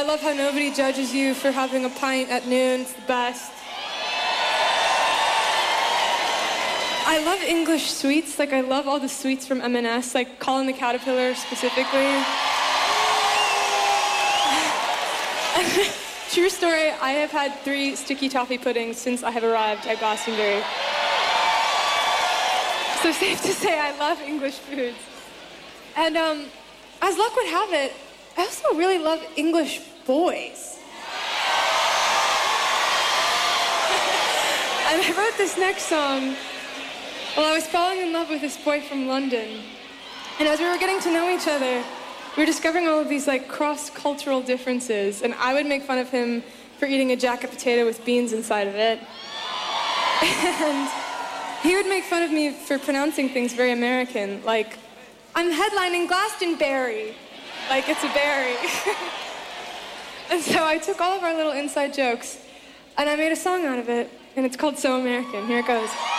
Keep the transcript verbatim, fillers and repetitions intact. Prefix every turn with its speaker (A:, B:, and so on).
A: I love how nobody judges you for having a pint at noon. It's the best. I love English sweets. Like, I love all the sweets from M and S, like Colin the Caterpillar specifically. True story, I have had three sticky toffee puddings since I have arrived at Glastonbury. So safe to say I love English foods. And um, as luck would have it, I also really love English boys. And I wrote this next song while I was falling in love with this boy from London. And as we were getting to know each other, we were discovering all of these like cross-cultural differences, and I would make fun of him for eating a jacket potato with beans inside of it. And he would make fun of me for pronouncing things very American, like, I'm headlining Glastonbury, like it's a berry. And so I took all of our little inside jokes, and I made a song out of it, and it's called So American. Here it goes.